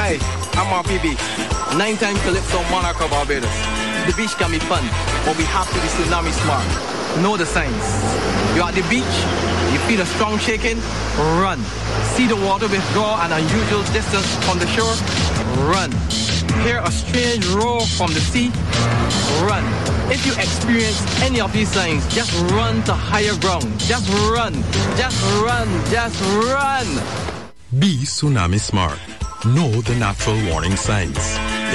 Hi, I'm RPB, 9-time Calypso Monarch of Barbados. The beach can be fun, but we have to be tsunami smart. Know the signs. You're at the beach, you feel a strong shaking, run. See the water withdraw an unusual distance from the shore, run. Hear a strange roar from the sea, run. If you experience any of these signs, just run to higher ground. Just run, just run, just run. Be tsunami smart. Know the natural warning signs.